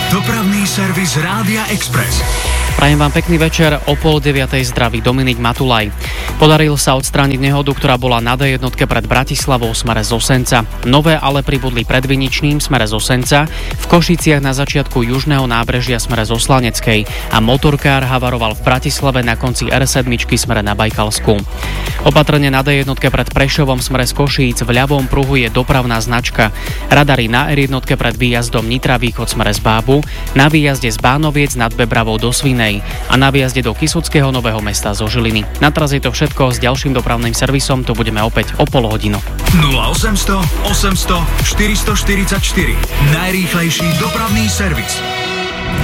Dopravný servis Rádia Express. Prajem vám pekný večer, o 8:30 zdraví Dominik Matulaj. Podarilo sa odstrániť nehodu, ktorá bola na D1 pred Bratislavou smere z Osenca. Nové ale pribudli pred Viničným smere z Osenca, v Košiciach na začiatku južného nábrežia smere z Oslaneckej a motorkár havaroval v Bratislave na konci R7 smere na Bajkalsku. Opatrne na D1 pred Prešovom smere z Košíc v ľavom pruhu je dopravná značka. Radary na R1 pred výjazdom Nitra východ smere z Bábu, na výjazde z Bánoviec nad Bebravou do Svinej a na výjazde do Kysuckého Nového Mesta zo Žiliny. Na teraz je to všetko, s ďalším dopravným servisom tu budeme opäť o pol hodinu. 0800 800 444. Najrýchlejší dopravný servis.